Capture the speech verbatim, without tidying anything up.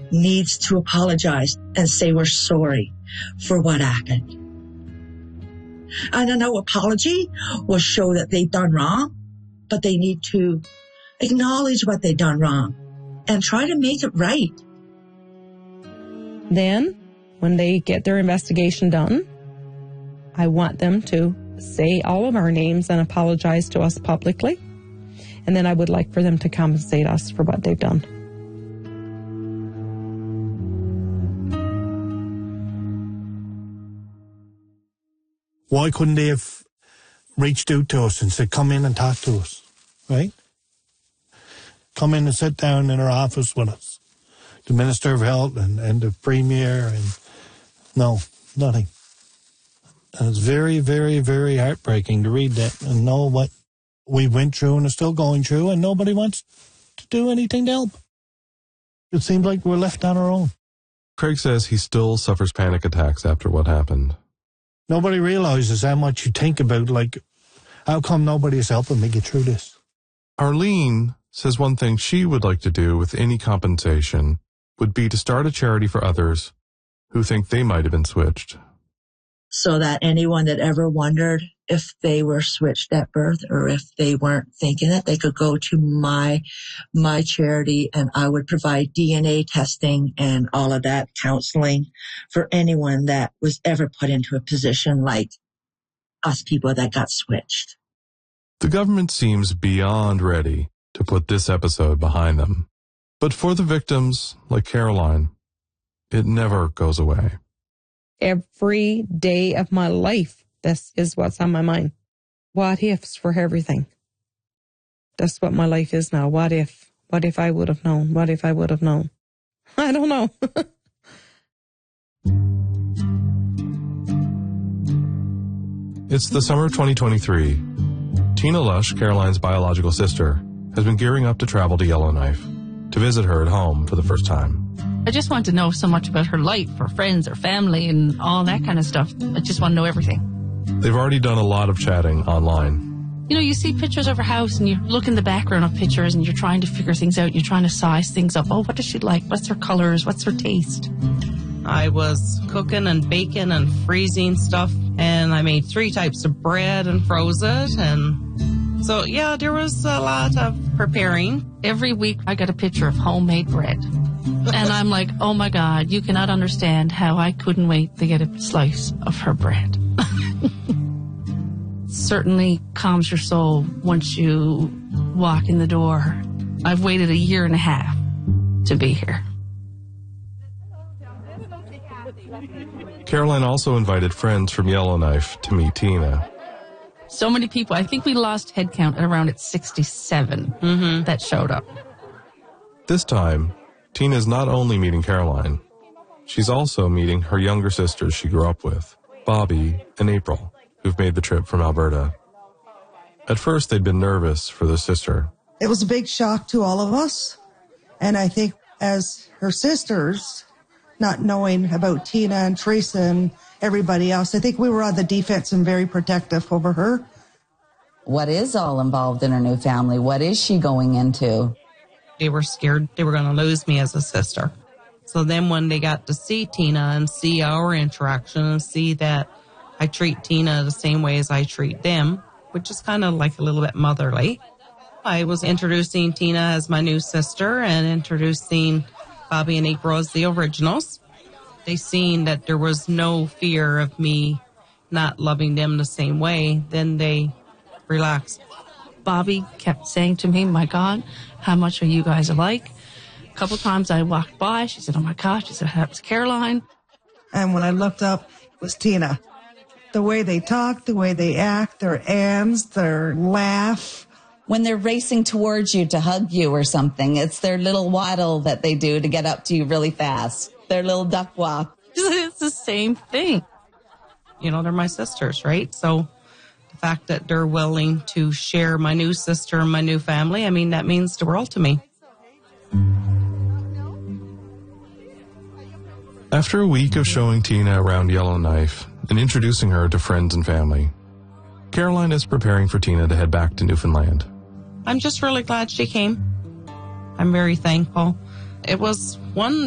needs to apologize and say we're sorry for what happened. And I know apology will show that they've done wrong, but they need to acknowledge what they've done wrong and try to make it right. Then, when they get their investigation done, I want them to say all of our names and apologize to us publicly. And then I would like for them to compensate us for what they've done. Why couldn't they have reached out to us and said, come in and talk to us, right? Come in and sit down in our office with us. The Minister of Health and, and the Premier, and no, nothing. And it's very, very, very heartbreaking to read that and know what we went through and are still going through, and nobody wants to do anything to help. It seems like we're left on our own. Craig says he still suffers panic attacks after what happened. Nobody realizes how much you think about, like, how come nobody is helping me get through this? Arlene says one thing she would like to do with any compensation would be to start a charity for others who think they might have been switched. So that anyone that ever wondered if they were switched at birth or if they weren't thinking it, they could go to my my charity, and I would provide D N A testing and all of that counseling for anyone that was ever put into a position like us people that got switched. The government seems beyond ready to put this episode behind them. But for the victims, like Caroline, it never goes away. Every day of my life, this is what's on my mind. What ifs for everything. That's what my life is now. What if? What if I would have known? What if I would have known? I don't know. It's the summer of twenty twenty-three. Tina Lush, Caroline's biological sister, has been gearing up to travel to Yellowknife to visit her at home for the first time. I just want to know so much about her life, her friends, her family, and all that kind of stuff. I just want to know everything. They've already done a lot of chatting online. You know, you see pictures of her house, and you look in the background of pictures, and you're trying to figure things out. You're trying to size things up. Oh, what does she like? What's her colors? What's her taste? I was cooking and baking and freezing stuff, and I made three types of bread and froze it, and so, yeah, there was a lot of preparing. Every week, I got a picture of homemade bread. And I'm like, oh my God, you cannot understand how I couldn't wait to get a slice of her bread. Certainly calms your soul once you walk in the door. I've waited a year and a half to be here. Caroline also invited friends from Yellowknife to meet Tina. So many people. I think we lost head count at around at sixty-seven mm-hmm. that showed up. This time, Tina is not only meeting Caroline, she's also meeting her younger sisters she grew up with, Bobby and April, who've made the trip from Alberta. At first, they'd been nervous for their sister. It was a big shock to all of us. And I think as her sisters, not knowing about Tina and Teresa and everybody else, I think we were on the defense and very protective over her. What is all involved in her new family? What is she going into? They were scared they were going to lose me as a sister. So then when they got to see Tina and see our interaction and see that I treat Tina the same way as I treat them, which is kind of like a little bit motherly, I was introducing Tina as my new sister and introducing Bobby and April as the originals. They seen that there was no fear of me not loving them the same way, then they relaxed. Bobby kept saying to me, my God, how much are you guys alike? A couple times I walked by, she said, oh my gosh, she said, that's Caroline. And when I looked up, it was Tina. The way they talk, the way they act, their ands, their laugh. When they're racing towards you to hug you or something, it's their little waddle that they do to get up to you really fast. Their little duck walk. It's the same thing. You know, they're my sisters, right? So the fact that they're willing to share my new sister and my new family, I mean, that means the world to me. After a week of showing Tina around Yellowknife and introducing her to friends and family, Caroline is preparing for Tina to head back to Newfoundland. I'm just really glad she came. I'm very thankful. It was one